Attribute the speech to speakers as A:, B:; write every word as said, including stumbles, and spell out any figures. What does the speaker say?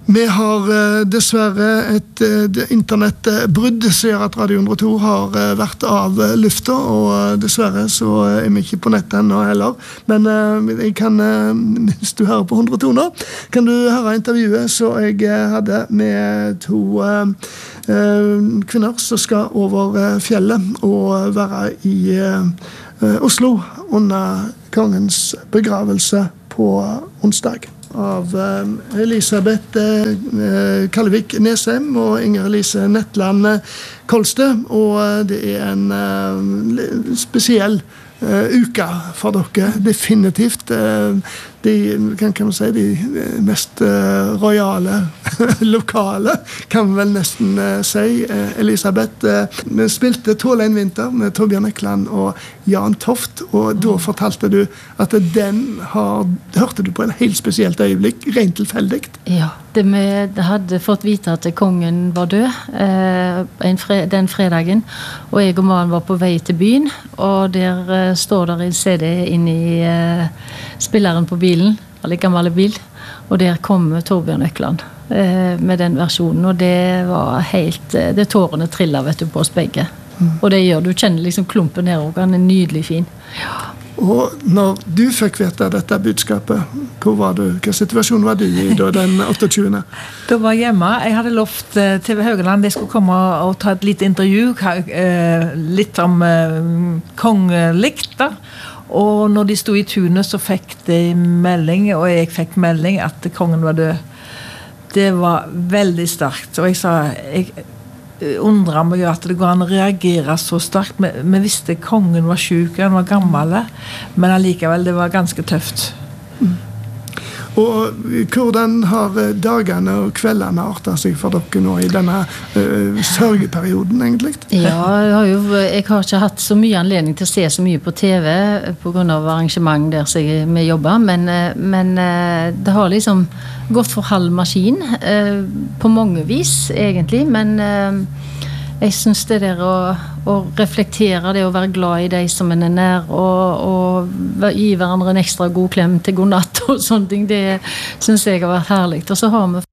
A: Vi har uh, dessverre et uh, internettbrudd som gjør at Radio hundre og to har uh, vært av uh, lufta, og uh, dessverre så uh, er vi ikke på nettet ennå heller. Men uh, jeg kan, uh, hvis du hører på hundre og to nå, kan du høre intervjuet så jeg uh, hadde med to uh, uh, kvinner som skal over uh, fjellet og være i uh, uh, Oslo under kongens begravelse på onsdag. Av uh, Elisabeth uh, Kallevik Nesheim og Inger Elise Netland uh, Kolste, og uh, det er en uh, spesiell uh, uke for dere, definitivt. Uh, de, kan, kan man si, de mest uh, royale lokale, kan vi vel nesten uh, si. Uh, Elisabeth, uh, vi spilte Tåle en vinter med Torbjørn Ekland og Jan Toft, og da fortalte du at den har, hørte du på en helt spesielt øyeblikk, rent tilfeldigt.
B: Ja, det med, det hadde fått vite at kongen var død eh, en fre, den fredagen, og jeg og mannen var på vei til byen, og der eh, står der en C D inn i eh, spilleren på bilen, eller gammel bil, og der kom Torbjørn Ekland eh, med den versjonen, og det var helt, eh, det tårene trillet, vet du, på oss begge. Mm. Og det gjør, du kjenner liksom klumpen nedover, han er nydelig fin. Ja.
A: Og når du fikk vite dette budskapet, hvor var du, hva situasjon var du i da, den otteogtjuende?
C: Da var jeg hjemme. Jeg hadde lovt uh, T V Haugaland, jeg skulle komme og ta et lite intervju, uh, litt om uh, kongelikt da. Og når de stod i tunet, så fikk de melding, og jeg fikk melding at kongen var død. Det var veldig sterkt, og jeg sa, jeg undrer meg at det går an å reagere så sterkt. Vi visste kongen var syk, han var gammel, men allikevel, det var ganske tøft.
A: Mm. Og hvordan har dagene og kveldene artet seg for dere nå i denne uh, sørgeperioden, egentlig?
B: Ja, jeg har jo jeg har ikke hatt så mye anledning til å se så mye på T V på grunn av arrangement der vi jobber, men, men det har liksom gått for halv maskin uh, på mange vis, egentlig, men uh, jeg synes det der å, å reflektere det, å være glad i deg som en er nær, og, og gi hverandre en ekstra god klem til god natt og sånne ting, det synes jeg har vært herlig. Og så har vi